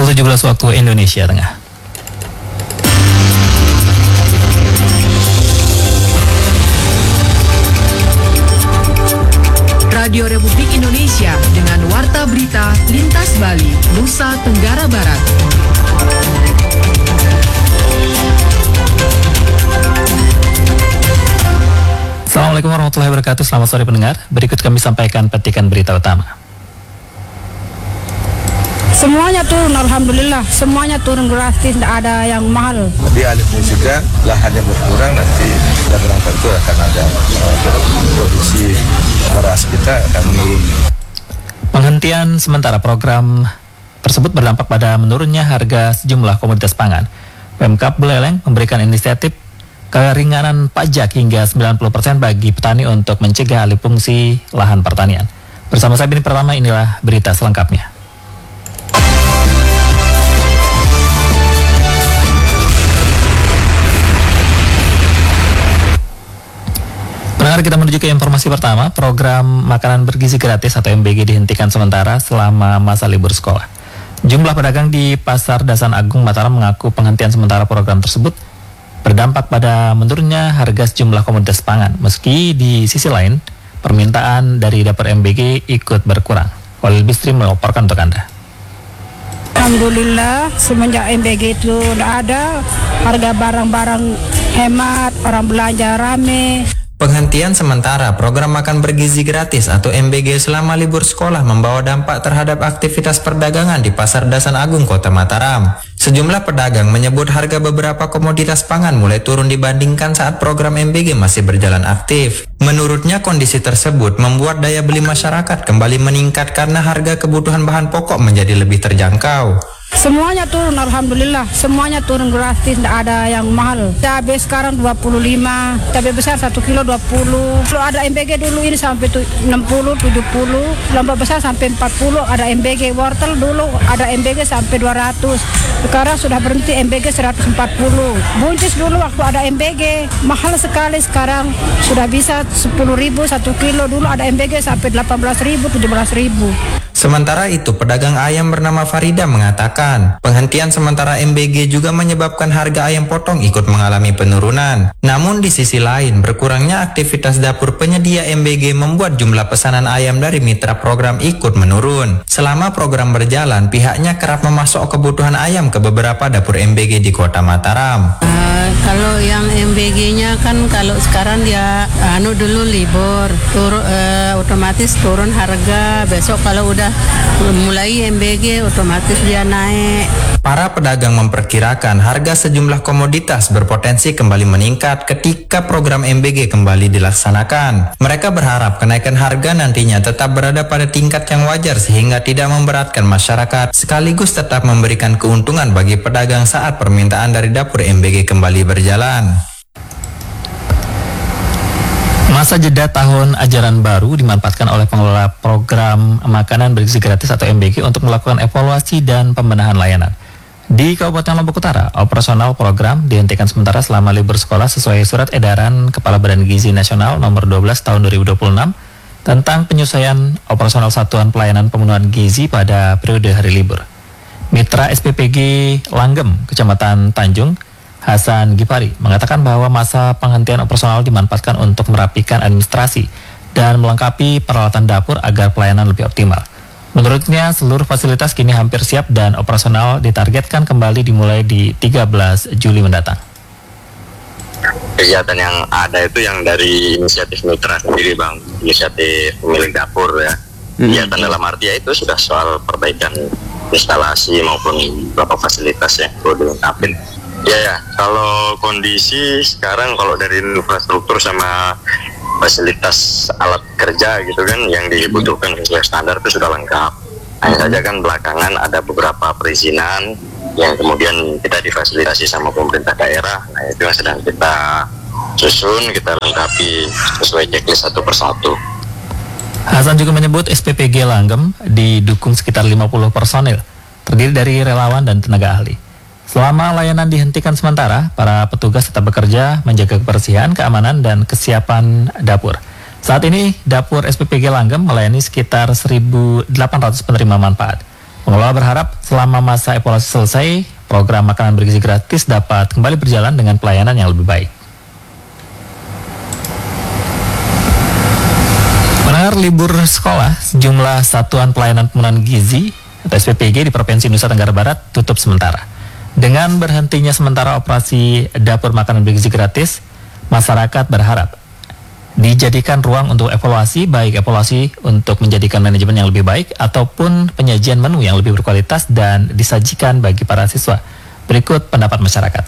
Pukul 17 waktu Indonesia Tengah. Radio Republik Indonesia dengan Warta Berita Lintas Bali, Nusa Tenggara Barat. Assalamualaikum warahmatullahi wabarakatuh. Selamat sore pendengar. Berikut kami sampaikan petikan berita utama. Semuanya turun, alhamdulillah. Semuanya turun gratis, tidak ada yang mahal. Di alifnya juga lahannya berkurang, nanti kita berangkat itu akan ada produksi beras kita akan menurun. Penghentian sementara program tersebut berdampak pada menurunnya harga sejumlah komoditas pangan. Pemkab Buleleng memberikan inisiatif keringanan pajak hingga 90% bagi petani untuk mencegah alih fungsi lahan pertanian. Bersama saya Bini Pertama, inilah berita selengkapnya. Pendengar, kita menuju ke informasi pertama. Program makanan bergizi gratis atau MBG dihentikan sementara selama masa libur sekolah. Jumlah pedagang di Pasar Dasan Agung Mataram mengaku penghentian sementara program tersebut berdampak pada menurunnya harga sejumlah komoditas pangan. Meski di sisi lain, permintaan dari dapur MBG ikut berkurang. Walil Bistri melaporkan untuk Anda. Alhamdulillah, semenjak MBG itu tidak ada, harga barang-barang hemat, orang belanja rame. Penghentian sementara program makan bergizi gratis atau MBG selama libur sekolah membawa dampak terhadap aktivitas perdagangan di Pasar Dasan Agung Kota Mataram. Sejumlah pedagang menyebut harga beberapa komoditas pangan mulai turun dibandingkan saat program MBG masih berjalan aktif. Menurutnya kondisi tersebut membuat daya beli masyarakat kembali meningkat karena harga kebutuhan bahan pokok menjadi lebih terjangkau. Semuanya turun, alhamdulillah. Semuanya turun gratis, tidak ada yang mahal. Cabai sekarang 25, cabai besar 1 kilo 20. Kalau ada MBG dulu ini sampai 60, 70. Lombok besar sampai 40, ada MBG. Wortel dulu ada MBG sampai 200. Sekarang sudah berhenti MBG 140. Buncis dulu waktu ada MBG, mahal sekali sekarang. Sudah bisa 10.000 1 kilo. Dulu ada MBG sampai 18.000, 17.000. Sementara itu, pedagang ayam bernama Farida mengatakan, penghentian sementara MBG juga menyebabkan harga ayam potong ikut mengalami penurunan. Namun di sisi lain, berkurangnya aktivitas dapur penyedia MBG membuat jumlah pesanan ayam dari mitra program ikut menurun. Selama program berjalan, pihaknya kerap memasok kebutuhan ayam ke beberapa dapur MBG di Kota Mataram. Kalau yang MBG-nya kan kalau sekarang dia dulu libur, otomatis turun harga. Besok kalau udah mulai MBG otomatis dia naik. Para pedagang memperkirakan harga sejumlah komoditas berpotensi kembali meningkat ketika program MBG kembali dilaksanakan. Mereka berharap kenaikan harga nantinya tetap berada pada tingkat yang wajar sehingga tidak memberatkan masyarakat, sekaligus tetap memberikan keuntungan bagi pedagang saat permintaan dari dapur MBG kembali berjalan. Masa jeda tahun ajaran baru dimanfaatkan oleh pengelola program makanan bergizi gratis atau MBG untuk melakukan evaluasi dan pembenahan layanan. Di Kabupaten Lombok Utara, operasional program dihentikan sementara selama libur sekolah sesuai surat edaran Kepala Badan Gizi Nasional nomor 12 tahun 2026 tentang penyesuaian operasional satuan pelayanan pemenuhan gizi pada periode hari libur. Mitra SPPG Langgem, Kecamatan Tanjung, Hasan Gipari mengatakan bahwa masa penghentian operasional dimanfaatkan untuk merapikan administrasi dan melengkapi peralatan dapur agar pelayanan lebih optimal. Menurutnya, seluruh fasilitas kini hampir siap dan operasional ditargetkan kembali dimulai di 13 Juli mendatang. Kegiatan yang ada itu yang dari inisiatif mitra sendiri, Bang, inisiatif pemilik dapur ya. Kegiatan dalam arti ya itu sudah soal perbaikan instalasi maupun beberapa fasilitas yang perlu dilengkapi. Ya, kalau kondisi sekarang kalau dari infrastruktur sama fasilitas alat kerja gitu kan yang dibutuhkan sesuai standar itu sudah lengkap. Hanya saja kan belakangan ada beberapa perizinan yang kemudian kita difasilitasi sama pemerintah daerah. Nah, itu yang sedang kita susun, kita lengkapi sesuai checklist satu persatu. Hasan juga menyebut SPPG Langgem didukung sekitar 50 personil, terdiri dari relawan dan tenaga ahli. Selama layanan dihentikan sementara, para petugas tetap bekerja menjaga kebersihan, keamanan, dan kesiapan dapur. Saat ini, dapur SPPG Langgem melayani sekitar 1.800 penerima manfaat. Pengelola berharap selama masa evaluasi selesai, program makanan bergizi gratis dapat kembali berjalan dengan pelayanan yang lebih baik. Mendengar libur sekolah, sejumlah satuan pelayanan pemenuhan gizi atau SPPG di Provinsi Nusa Tenggara Barat tutup sementara. Dengan berhentinya sementara operasi dapur makanan bergizi gratis, masyarakat berharap dijadikan ruang untuk evaluasi, baik evaluasi untuk menjadikan manajemen yang lebih baik ataupun penyajian menu yang lebih berkualitas dan disajikan bagi para siswa. Berikut pendapat masyarakat.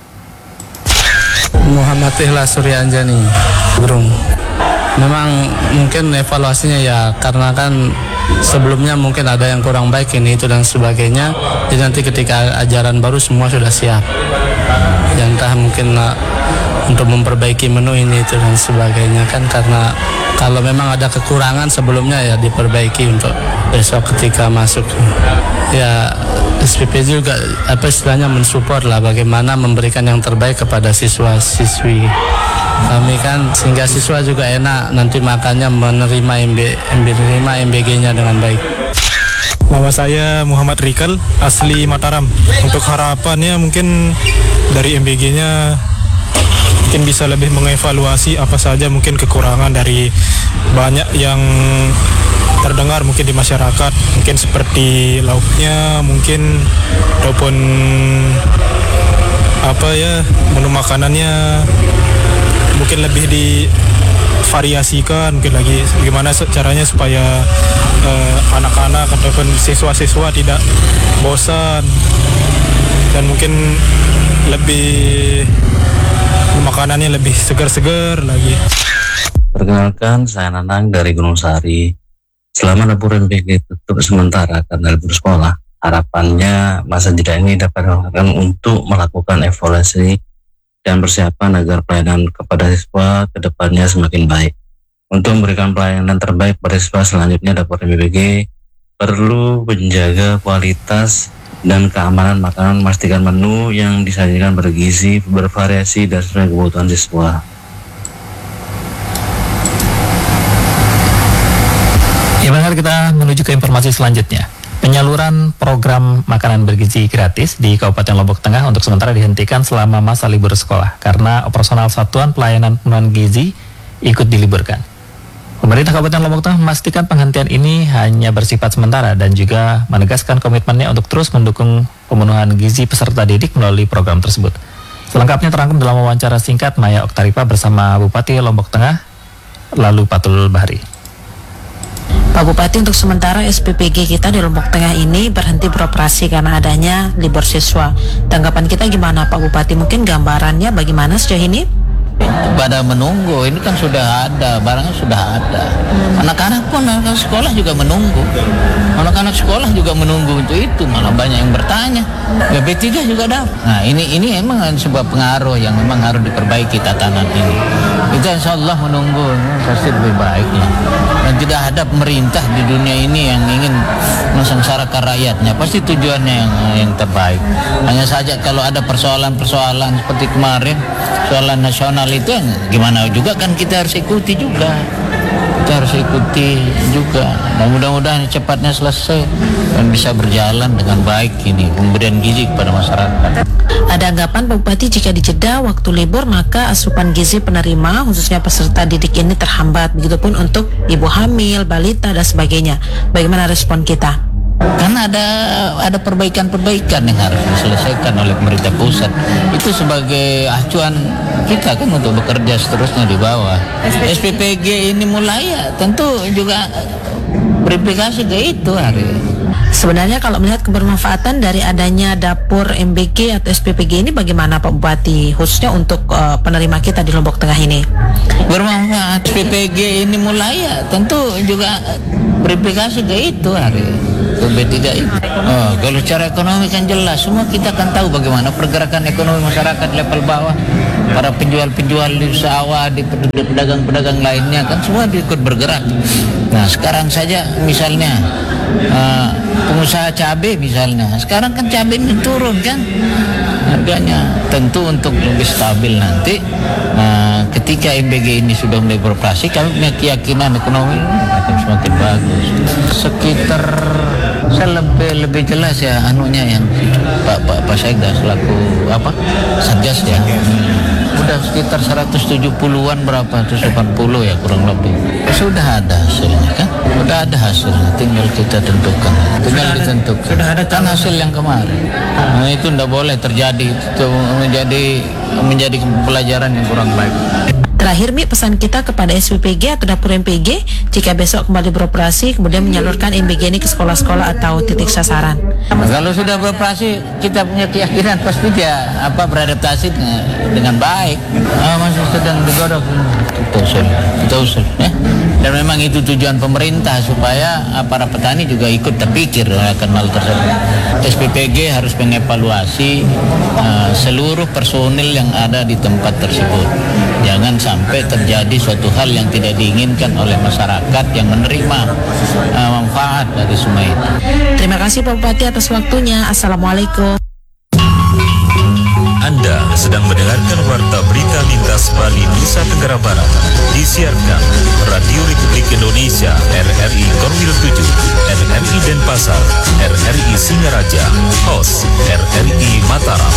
Muhammad Ikhlas Suryanjani, Gerung. Memang mungkin evaluasinya ya karena kan sebelumnya mungkin ada yang kurang baik ini itu dan sebagainya. Jadi nanti ketika ajaran baru semua sudah siap. Ya entah mungkin untuk memperbaiki menu ini itu dan sebagainya kan, karena kalau memang ada kekurangan sebelumnya ya diperbaiki untuk besok ketika masuk. Ya SPP juga istilahnya mensupport lah bagaimana memberikan yang terbaik kepada siswa-siswi kami kan, sehingga siswa juga enak nanti makannya menerima MBG-nya dengan baik. Nama saya Muhammad Rikal, asli Mataram. Untuk harapannya mungkin dari MBG-nya mungkin bisa lebih mengevaluasi apa saja mungkin kekurangan dari banyak yang terdengar mungkin di masyarakat, mungkin seperti lauknya mungkin ataupun menu makanannya mungkin lebih divariasikan, mungkin lagi gimana caranya supaya anak-anak ataupun siswa-siswa tidak bosan dan mungkin lebih makanannya lebih segar-segar lagi. Perkenalkan, saya Nanang dari Gunung Sari. Selama dapur MBG tutup sementara karena libur sekolah, harapannya masa jeda ini dapat digunakan untuk melakukan evaluasi dan persiapan agar pelayanan kepada siswa ke depannya semakin baik. Untuk memberikan pelayanan terbaik pada siswa selanjutnya, dapur MBG perlu menjaga kualitas dan keamanan makanan, memastikan menu yang disajikan bergizi, bervariasi, dan sesuai kebutuhan siswa. Ya, benar, kita menuju ke informasi selanjutnya. Penyaluran program makanan bergizi gratis di Kabupaten Lombok Tengah untuk sementara dihentikan selama masa libur sekolah karena operasional satuan pelayanan pemenuhan gizi ikut diliburkan. Pemerintah Kabupaten Lombok Tengah memastikan penghentian ini hanya bersifat sementara dan juga menegaskan komitmennya untuk terus mendukung pemenuhan gizi peserta didik melalui program tersebut. Selengkapnya terangkum dalam wawancara singkat Maya Oktaripa bersama Bupati Lombok Tengah, lalu Patul Bahri. Pak Bupati, untuk sementara SPPG kita di Lombok Tengah ini berhenti beroperasi karena adanya libur siswa. Tanggapan kita gimana Pak Bupati? Mungkin gambarannya bagaimana sejauh ini? Pada menunggu, ini kan sudah ada, barangnya sudah ada. Anak-anak pun, anak sekolah juga menunggu. Anak-anak sekolah juga menunggu untuk itu, malah banyak yang bertanya. Ya B3 juga dapat. Nah ini emang sebuah pengaruh yang memang harus diperbaiki tatanan ini. Kita insya Allah menunggu, pasti lebih baik lah. Dan tidak ada pemerintah di dunia ini yang ingin mensengsarakan rakyatnya. Pasti tujuannya yang terbaik. Hanya saja kalau ada persoalan-persoalan seperti kemarin, persoalan nasional itu gimana juga kan kita harus ikuti juga. Kita harus ikuti juga. Dan mudah-mudahan cepatnya selesai dan bisa berjalan dengan baik ini pemberian gizi kepada masyarakat. Ada anggapan Pak Bupati jika dijeda waktu libur maka asupan gizi penerima khususnya peserta didik ini terhambat, begitupun untuk ibu hamil, balita dan sebagainya. Bagaimana respon kita? Karena ada perbaikan-perbaikan yang harus diselesaikan oleh pemerintah pusat. Itu sebagai acuan kita kan untuk bekerja seterusnya di bawah. SPPG ini mulai ya tentu juga berimplikasi ke itu hari. Sebenarnya kalau melihat kebermanfaatan dari adanya dapur MBG atau SPPG ini bagaimana Pak Bupati, khususnya untuk penerima kita di Lombok Tengah ini? Bermanfaat. SPPG ini mulai ya tentu juga berimplikasi ke itu hari. Ke B3 itu. Kalau secara ekonomi kan jelas, semua kita kan tahu bagaimana pergerakan ekonomi masyarakat level bawah. Para penjual-penjual di sawah, di pedagang-pedagang lainnya kan semua ikut bergerak. Nah sekarang saja misalnya pengusaha cabai misalnya, sekarang kan cabai ini turun kan harganya, tentu untuk lebih stabil nanti ketika MBG ini sudah mulai beroperasi, kami punya keyakinan ekonomi akan semakin bagus. Sekitar Saya lebih jelas ya anunya yang Pak Sekda selaku Satgas ya. Udah sekitar 170-an berapa, 180 ya kurang lebih. Sudah ada hasilnya kan? Sudah ada hasilnya, tinggal kita tentukan. Sudah ada kan hasil yang kemarin. Nah, itu tidak boleh terjadi, itu menjadi pelajaran yang kurang baik. Terakhir, pesan kita kepada SPPG atau dapur MPG jika besok kembali beroperasi kemudian menyalurkan MBG ini ke sekolah-sekolah atau titik sasaran. Kalau sudah beroperasi, kita punya keyakinan pasti dia beradaptasi dengan baik. Masih sedang digodok, kita usul ya. Dan memang itu tujuan pemerintah supaya para petani juga ikut terpikir akan hal tersebut. SPPG harus mengevaluasi seluruh personil yang ada di tempat tersebut. Jangan sampai terjadi suatu hal yang tidak diinginkan oleh masyarakat yang menerima manfaat dari semua itu. Terima kasih Pak Bupati atas waktunya. Assalamualaikum. Anda sedang mendengarkan Warta Berita Lintas Bali Nusa Tenggara Barat, disiarkan Radio Republik Indonesia RRI Korwil 7, RRI Denpasar, RRI Singaraja, host RRI Mataram.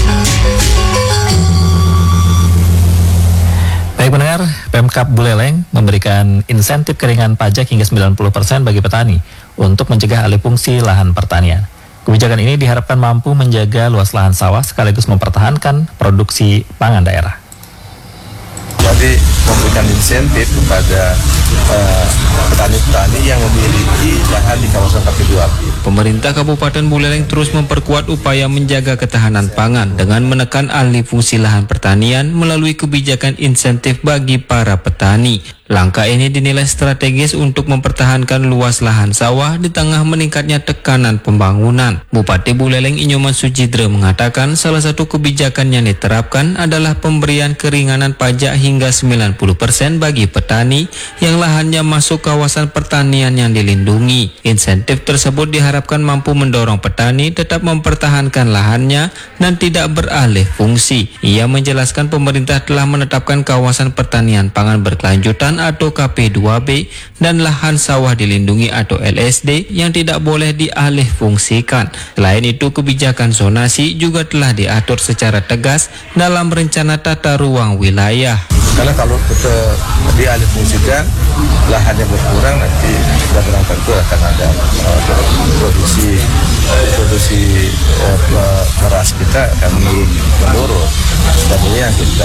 Baik pendengar, Pemkab Buleleng memberikan insentif keringan pajak hingga 90% bagi petani untuk mencegah alih fungsi lahan pertanian. Kebijakan ini diharapkan mampu menjaga luas lahan sawah sekaligus mempertahankan produksi pangan daerah. Jadi memberikan insentif kepada petani-petani yang memiliki lahan di kawasan KP2B. Pemerintah Kabupaten Buleleng terus memperkuat upaya menjaga ketahanan pangan dengan menekan alih fungsi lahan pertanian melalui kebijakan insentif bagi para petani. Langkah ini dinilai strategis untuk mempertahankan luas lahan sawah di tengah meningkatnya tekanan pembangunan. Bupati Buleleng Inyoman Sucidre mengatakan salah satu kebijakan yang diterapkan adalah pemberian keringanan pajak hingga 90% bagi petani yang lahannya masuk kawasan pertanian yang dilindungi. Insentif tersebut diharapkan mampu mendorong petani tetap mempertahankan lahannya dan tidak beralih fungsi. Ia menjelaskan pemerintah telah menetapkan kawasan pertanian pangan berkelanjutan atau KP2B dan lahan sawah dilindungi atau LSD yang tidak boleh dialih fungsikan. Selain itu, kebijakan zonasi juga telah diatur secara tegas dalam rencana tata ruang wilayah. Karena kalau kita dialih fungsikan, lahannya berkurang, nanti dalam tentu akan ada produksi beras kita akan menurun. Dan ini yang kita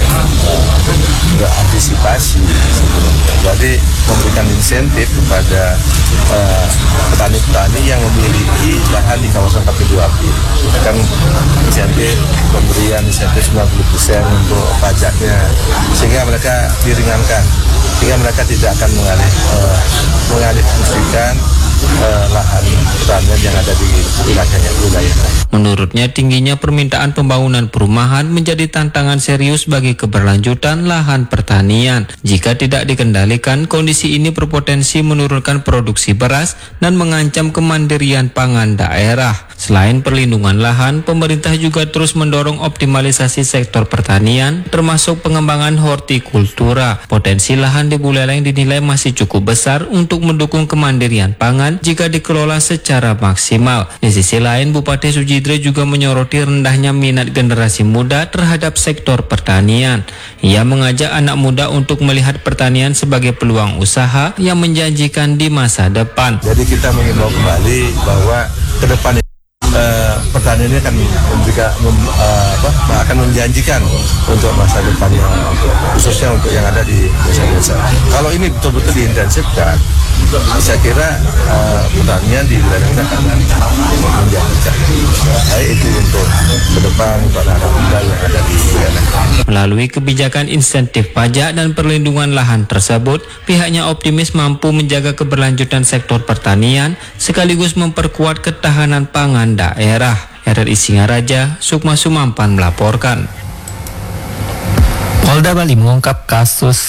antisipasi sebelumnya. Jadi memberikan insentif kepada petani-petani yang memiliki lahan di kawasan KP2B. Kan insentif, pemberian insentif 90% untuk pajaknya, sehingga mereka diringankan, sehingga mereka tidak akan mengalih fungsikan lahan pertanian yang ada di wilayahnya. Menurutnya, tingginya permintaan pembangunan perumahan menjadi tantangan serius bagi keberlanjutan lahan pertanian. Jika tidak dikendalikan, kondisi ini berpotensi menurunkan produksi beras dan mengancam kemandirian pangan daerah. Selain perlindungan lahan, pemerintah juga terus mendorong optimalisasi sektor pertanian, termasuk pengembangan hortikultura. Potensi lahan di Buleleng dinilai masih cukup besar untuk mendukung kemandirian pangan jika dikelola secara maksimal. Di sisi lain, Bupati Sucidre juga menyoroti rendahnya minat generasi muda terhadap sektor pertanian. Ia mengajak anak muda untuk melihat pertanian sebagai peluang usaha yang menjanjikan di masa depan. Jadi kita mengimbau kembali bahwa ke depan pertanian ini akan menjanjikan untuk masa depan yang khususnya untuk yang ada di desa-desa. Kalau ini betul-betul diintensifkan, saya kira pertanian di wilayah ini akan menjanjikan. Itu untuk ke depan pada anak muda yang ada di wilayah. Melalui kebijakan insentif pajak dan perlindungan lahan tersebut, pihaknya optimis mampu menjaga keberlanjutan sektor pertanian sekaligus memperkuat ketahanan pangan daerah. RRI Singaraja, Sukma Sumampan melaporkan. Polda Bali mengungkap kasus